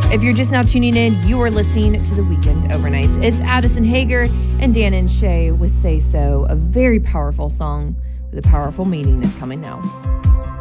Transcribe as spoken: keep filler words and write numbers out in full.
If you're just now tuning in, you are listening to The Weekend Overnights. It's Addison Hager and Dan and Shay with Say So. A very powerful song with a powerful meaning is coming now.